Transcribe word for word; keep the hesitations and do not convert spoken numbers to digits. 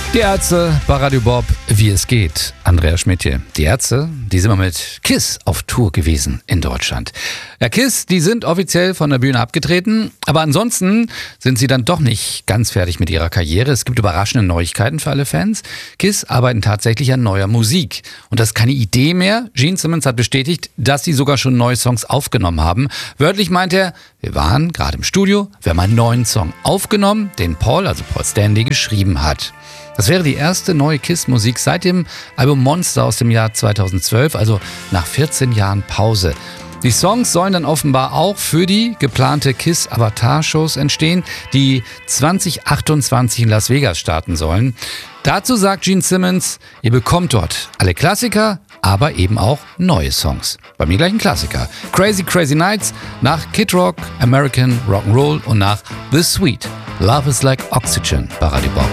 Die Ärzte bei Radio Bob, wie es geht. Andrea Schmidt hier. Die Ärzte, die sind mal mit KISS auf Tour gewesen in Deutschland. Ja, KISS, die sind offiziell von der Bühne abgetreten, aber ansonsten sind sie dann doch nicht ganz fertig mit ihrer Karriere. Es gibt überraschende Neuigkeiten für alle Fans. KISS arbeiten tatsächlich an neuer Musik. Und das ist keine Idee mehr. Gene Simmons hat bestätigt, dass sie sogar schon neue Songs aufgenommen haben. Wörtlich meint er, wir waren gerade im Studio, wir haben einen neuen Song aufgenommen, den Paul, also Paul Stanley, geschrieben hat. Das wäre die erste neue KISS-Musik seit dem Album Monster aus dem Jahr zweitausendzwölf, also nach vierzehn Jahren Pause. Die Songs sollen dann offenbar auch für die geplante KISS-Avatar-Shows entstehen, die zwanzig achtundzwanzig in Las Vegas starten sollen. Dazu sagt Gene Simmons, ihr bekommt dort alle Klassiker, aber eben auch neue Songs. Bei mir gleich ein Klassiker. Crazy Crazy Nights nach Kid Rock, American Rock'n'Roll und nach The Sweet. Love is like Oxygen bei Radio Bob.